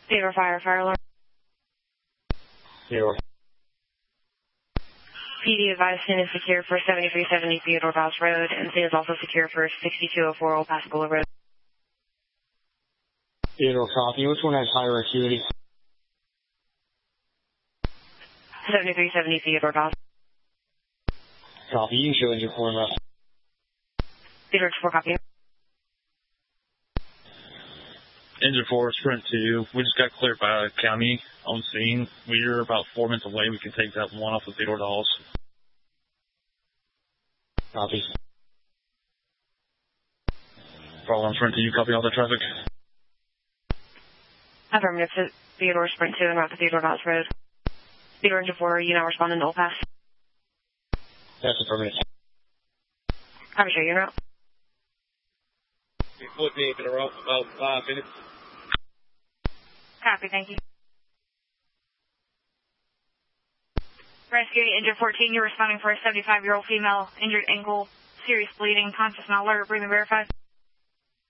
Theodore fire alarm. Theodore. PD advised scene is secure for 7370 Theodore Voss Road, and scene is also secure for 6204 Old Pascagoula Road. Theodore copy. Which one has higher acuity? 7370 Theodore Voss. Copy. You can show engine 4 and left. Theodore 4 copy. Engine 4, sprint 2. We just got cleared by county on scene. We're about 4 minutes away. We can take that one off the Theodore Dolls. Copy. Problem sprint 2, you copy all the traffic? Affirmative. Theodore sprint 2 and route to Theodore Voss Road. Theodore engine 4, are you now responding to Old Pass? That's affirmative. Copy, show you en route. You put me in a route for about 5 minutes. Copy, thank you. Rescue Engine 14, you're responding for a 75-year-old female, injured ankle, serious bleeding, conscious and alert, breathing verified.